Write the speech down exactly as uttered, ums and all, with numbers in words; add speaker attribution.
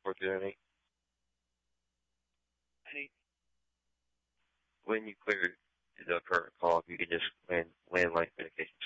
Speaker 1: four two nine eight.
Speaker 2: Hey.
Speaker 1: When you clear the current call, if you could just land landline communication